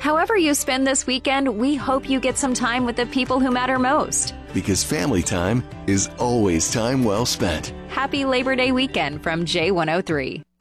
However you spend this weekend, we hope you get some time with the people who matter most. Because family time is always time well spent. Happy Labor Day weekend from J103.